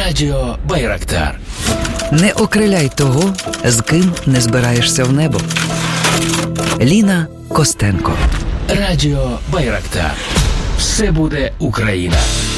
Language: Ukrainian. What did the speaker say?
Радіо Байрактар. Не окриляй того, з ким не збираєшся в небо. Ліна Костенко. Радіо Байрактар. Все буде Україна.